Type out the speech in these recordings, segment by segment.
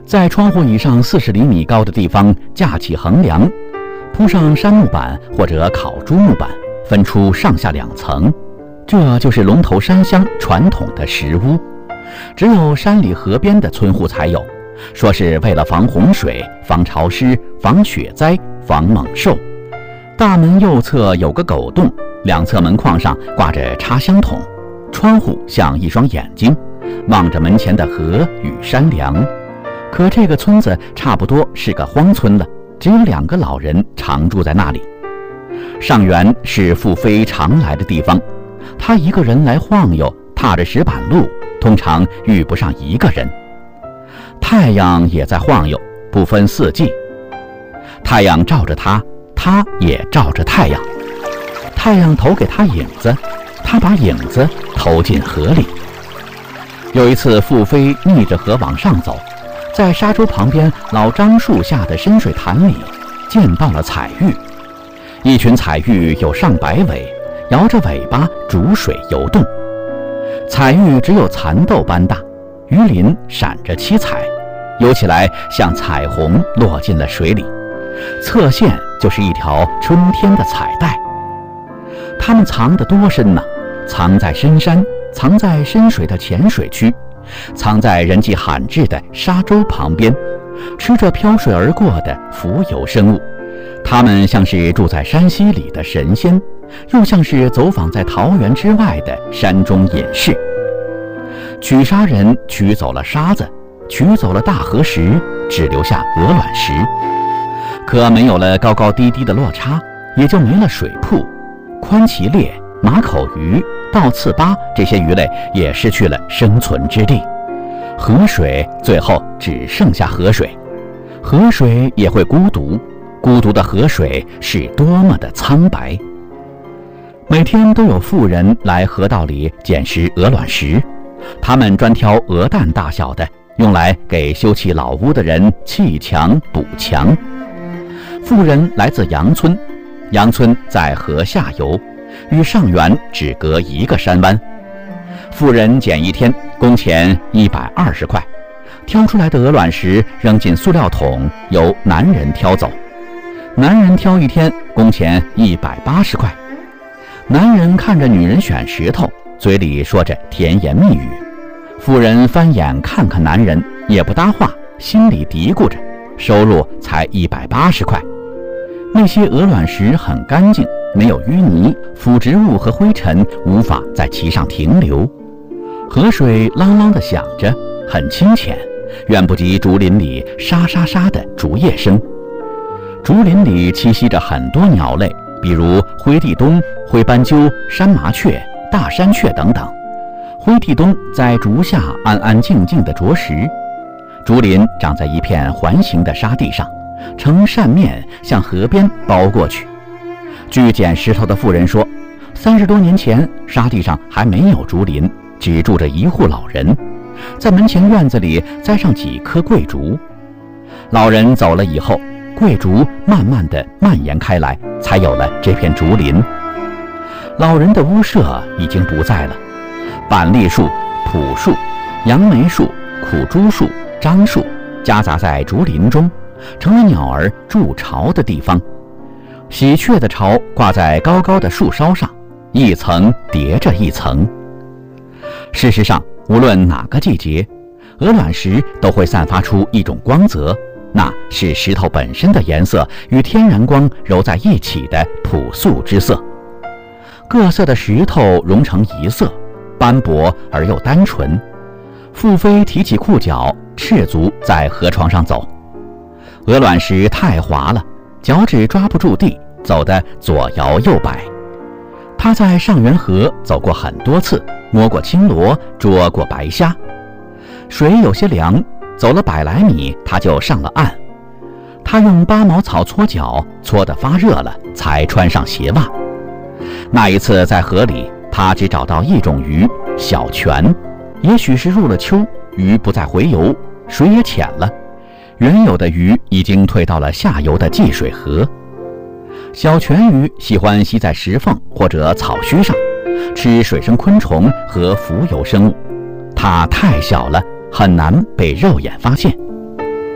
在窗户以上40厘米高的地方架起横梁，铺上杉木板或者烤猪木板，分出上下2层。这就是龙头山乡传统的石屋，只有山里河边的村户才有，说是为了防洪水、防潮湿、防雪灾、防猛兽。大门右侧有个狗洞，2侧门框上挂着插香筒，窗户像一双眼睛，望着门前的河与山梁。可这个村子差不多是个荒村了，只有2个老人常住在那里。上元是傅飞常来的地方，他一个人来晃悠，踏着石板路，通常遇不上1个人。太阳也在晃悠，不分4季。太阳照着他，他也照着太阳。太阳投给他影子，他把影子投进河里。有一次，傅飞逆着河往上走，在沙洲旁边老樟树下的深水潭里见到了彩玉。一群彩玉有上百尾，摇着尾巴逐水游动。彩玉只有蚕豆般大，鱼鳞闪着七彩，游起来像彩虹落进了水里，侧线就是一条春天的彩带。它们藏得多深呢？藏在深山，藏在深水的浅水区，藏在人迹罕至的沙洲旁边，吃着飘水而过的浮游生物。它们像是住在山溪里的神仙，又像是走访在桃源之外的山中隐士。取沙人取走了沙子，取走了大河石，只留下鹅卵石。可没有了高高低低的落差，也就没了水瀑。宽鳍鬣、马口鱼、倒刺巴这些鱼类也失去了生存之地。河水最后只剩下河水，河水也会孤独，孤独的河水是多么的苍白。每天都有妇人来河道里捡拾鹅卵石，他们专挑鹅蛋大小的，用来给修葺老屋的人砌墙补墙。妇人来自杨村，杨村在河下游，与上元只隔1个山湾。妇人捡一天，工钱120块，挑出来的鹅卵石扔进塑料桶，由男人挑走。男人挑一天，工钱180块。男人看着女人选石头，嘴里说着甜言蜜语。妇人翻眼看看男人，也不搭话，心里嘀咕着，收入才180块。那些鹅卵石很干净，没有淤泥、腐殖物和灰尘无法在其上停留。河水啷啷地响着，很清浅，远不及竹林里沙沙沙的竹叶声。竹林里栖息着很多鸟类，比如灰地冬、灰斑鸠、山麻雀、大山雀等等。灰地冬在竹下安安静静地啄食。竹林长在一片环形的沙地上，呈扇面向河边包过去。据捡石头的妇人说，30多年前沙地上还没有竹林，只住着一户老人，在门前院子里栽上几棵桂竹。老人走了以后，桂竹慢慢地蔓延开来，才有了这片竹林。老人的屋舍已经不在了，板栗树、朴树、杨梅树、苦竹树、樟树夹杂在竹林中，成了鸟儿筑巢的地方。喜鹊的巢挂在高高的树梢上，一层叠着一层。事实上，无论哪个季节，鹅卵石都会散发出一种光泽，那是石头本身的颜色与天然光揉在一起的朴素之色。各色的石头融成一色，斑驳而又单纯。傅飞提起裤脚，赤足在河床上走。鹅卵石太滑了，脚趾抓不住地，走得左摇右摆。他在上元河走过很多次，摸过青螺，捉过白虾。水有些凉，走了100来米，他就上了岸。他用8毛草搓脚，搓得发热了，才穿上鞋袜。那一次在河里，他只找到一种鱼，小泉。也许是入了秋，鱼不再回游，水也浅了，原有的鱼已经退到了下游的济水河。小泉鱼喜欢吸在石缝或者草须上，吃水生昆虫和浮游生物。它太小了，很难被肉眼发现。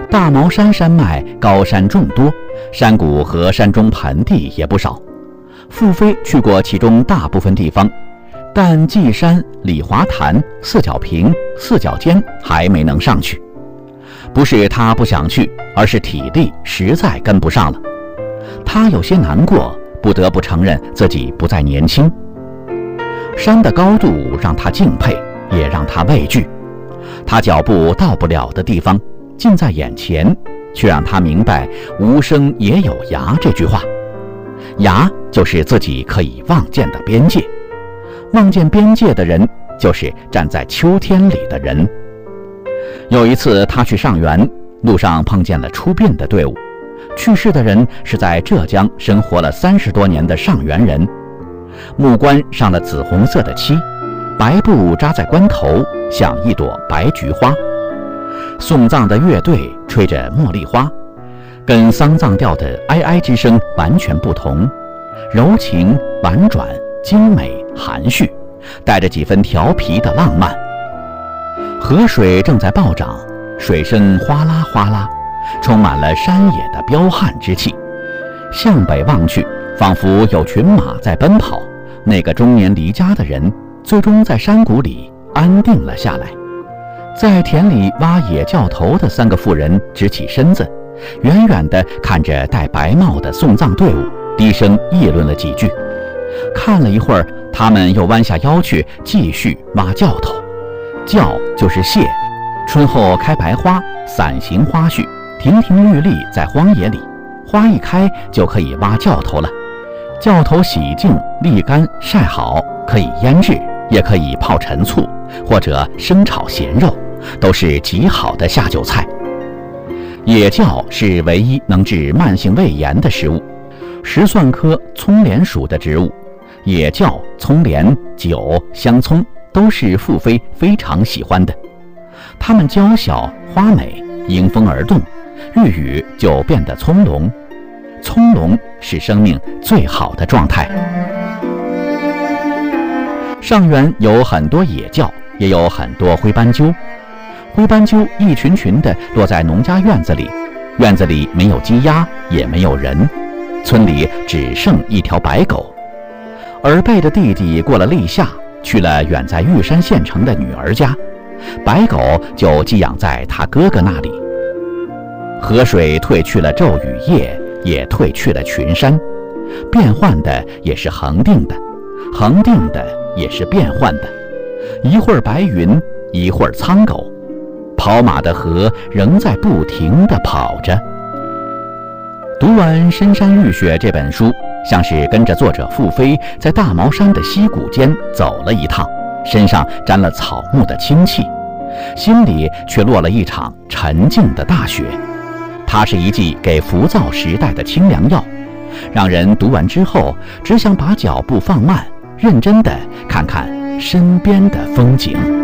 大毛山山脉高山众多，山谷和山中盆地也不少。傅飞去过其中大部分地方，但稷山、李华潭、四角坪、四角尖还没能上去。不是他不想去，而是体力实在跟不上了。他有些难过，不得不承认自己不再年轻。山的高度让他敬佩，也让他畏惧。他脚步到不了的地方，近在眼前，却让他明白“无声也有涯”这句话。涯就是自己可以望见的边界，望见边界的人，就是站在秋天里的人。有一次他去上元，路上碰见了出殡的队伍，去世的人是在浙江生活了30多年的上元人。木棺上了紫红色的漆，白布扎在棺头，像一朵白菊花。送葬的乐队吹着茉莉花，跟丧葬调的哀哀之声完全不同，柔情婉转，精美含蓄，带着几分调皮的浪漫。河水正在暴涨，水声哗啦哗啦，充满了山野的彪悍之气。向北望去，仿佛有群马在奔跑。那个中年离家的人，最终在山谷里安定了下来。在田里挖野教头的3个妇人直起身子，远远地看着戴白帽的送葬队伍，低声议论了几句。看了一会儿，他们又弯下腰去继续挖教头。教就是蟹，春后开白花，伞形花序，亭亭玉立在荒野里，花一开就可以挖教头了。教头洗净沥干晒好，可以腌制，也可以泡陈醋，或者生炒咸肉，都是极好的下酒菜。野教是唯一能治慢性胃炎的食物，石蒜科葱莲属的植物。野教、葱莲、酒、香葱都是傅飞非常喜欢的。它们娇小花美，迎风而动，遇雨就变得葱茏。葱茏是生命最好的状态。上元有很多野教，也有很多灰斑鸠。灰斑鸠一群群地落在农家院子里，院子里没有鸡鸭，也没有人，村里只剩一条白狗。尔贝的弟弟过了立夏，去了远在玉山县城的女儿家，白狗就寄养在他哥哥那里。河水退去了骤雨夜，也退去了群山，变换的也是恒定的，恒定的也是变换的。一会儿白云，一会儿苍狗，跑马的河仍在不停地跑着。读完《深山浴雪》这本书，像是跟着作者傅飞在大毛山的溪谷间走了一趟，身上沾了草木的清气，心里却落了一场沉静的大雪。它是一剂给浮躁时代的清凉药，让人读完之后只想把脚步放慢，认真地看看身边的风景。